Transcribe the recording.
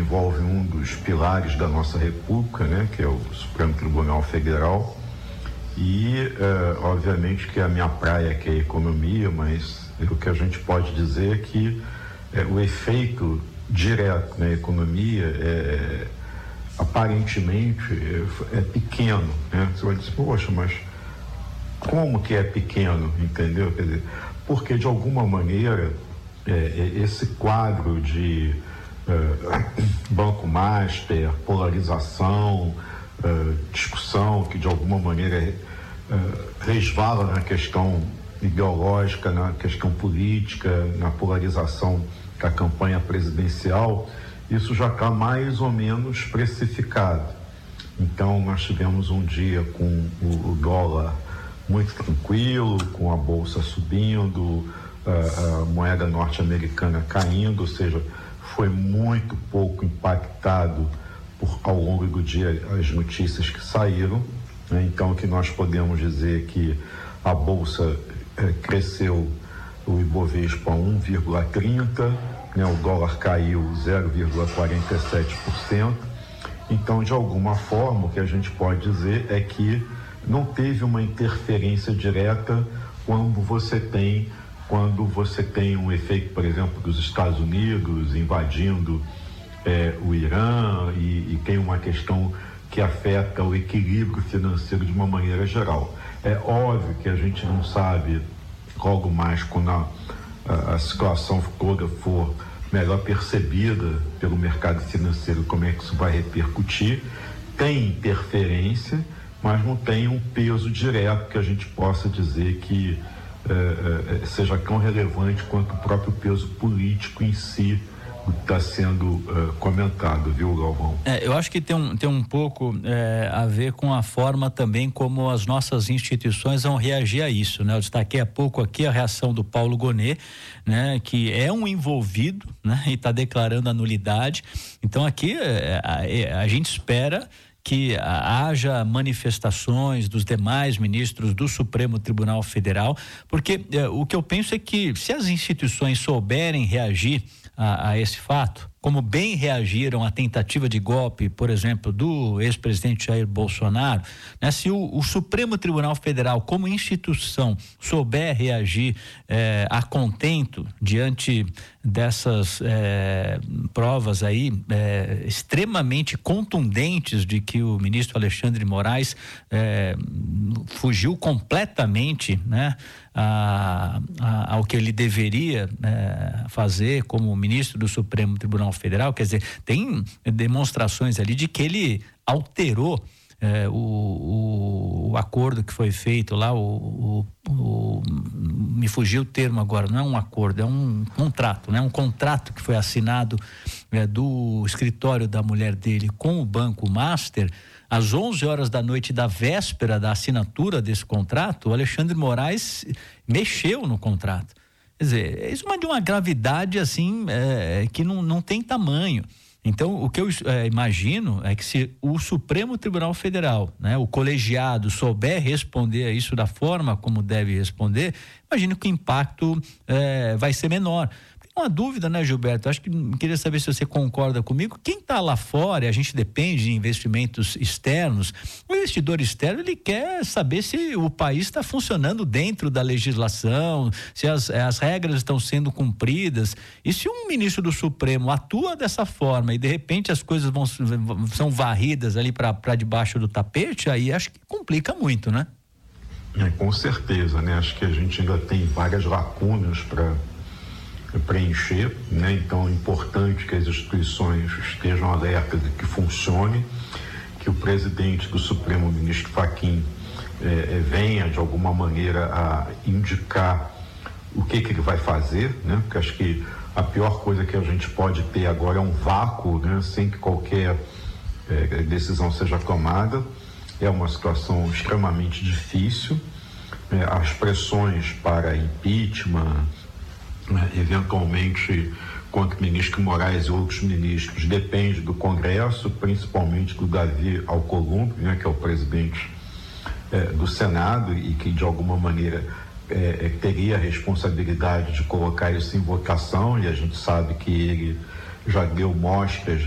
envolve um dos pilares da nossa República, né, que é o Supremo Tribunal Federal, e obviamente que a minha praia que é a economia, mas o que a gente pode dizer é que o efeito direto na economia aparentemente é pequeno, né? Você vai dizer, poxa, mas como que é pequeno, entendeu? Quer dizer, porque de alguma maneira esse quadro de Banco Master, polarização, discussão que de alguma maneira resvala na questão ideológica, na questão política, na polarização da campanha presidencial, isso já está mais ou menos precificado. Então nós tivemos um dia com o dólar muito tranquilo, com a bolsa subindo, a moeda norte-americana caindo, ou seja, foi muito pouco impactado ao longo do dia as notícias que saíram, né? Então o que nós podemos dizer é que a bolsa cresceu, o Ibovespa 1,30%, né? O dólar caiu 0,47%. Então, de alguma forma, o que a gente pode dizer é que não teve uma interferência direta quando você tem um efeito, por exemplo, dos Estados Unidos invadindo o Irã e tem uma questão que afeta o equilíbrio financeiro de uma maneira geral. É óbvio que a gente não sabe logo mais quando a situação toda for melhor percebida pelo mercado financeiro, como é que isso vai repercutir. Tem interferência, mas não tem um peso direto que a gente possa dizer que seja tão relevante quanto o próprio peso político em si está sendo comentado, viu, Galvão? Eu acho que tem um pouco a ver com a forma também como as nossas instituições vão reagir a isso, né? Eu destaquei há pouco aqui a reação do Paulo Gonet, né? Que é um envolvido, né? E está declarando a nulidade. Então aqui a gente espera que haja manifestações dos demais ministros do Supremo Tribunal Federal, porque o que eu penso é que se as instituições souberem reagir a esse fato, como bem reagiram à tentativa de golpe, por exemplo, do ex-presidente Jair Bolsonaro, né? Se o Supremo Tribunal Federal, como instituição, souber reagir a contento diante dessas provas aí extremamente contundentes de que o ministro Alexandre de Moraes fugiu completamente, né, ao que ele deveria fazer como ministro do Supremo Tribunal Federal. Quer dizer, tem demonstrações ali de que ele alterou o acordo que foi feito lá, me fugiu o termo agora, não é um acordo, é um contrato, né? Um contrato que foi assinado do escritório da mulher dele com o Banco Master. Às 11 horas da noite da véspera da assinatura desse contrato, o Alexandre de Moraes mexeu no contrato. Quer dizer, isso é de uma gravidade assim que não tem tamanho. Então, o que eu imagino é que se o Supremo Tribunal Federal, né, o colegiado souber responder a isso da forma como deve responder, imagino que o impacto vai ser menor. Uma dúvida, né, Gilberto? Acho que queria saber se você concorda comigo. Quem está lá fora, a gente depende de investimentos externos. O investidor externo, ele quer saber se o país está funcionando dentro da legislação, se as regras estão sendo cumpridas. E se um ministro do Supremo atua dessa forma e de repente as coisas são varridas ali para debaixo do tapete, aí acho que complica muito, né? Com certeza, né? Acho que a gente ainda tem várias lacunas para preencher, né? Então é importante que as instituições estejam alertas de que funcione, que o presidente do Supremo, o ministro Fachin, venha de alguma maneira a indicar o que ele vai fazer, né? Porque acho que a pior coisa que a gente pode ter agora é um vácuo, né? Sem que qualquer decisão seja tomada. É uma situação extremamente difícil. As pressões para impeachment, eventualmente contra o ministro Moraes e outros ministros, depende do Congresso, principalmente do Davi Alcolumbre, né, que é o presidente do Senado e que de alguma maneira teria a responsabilidade de colocar isso em votação, e a gente sabe que ele já deu mostras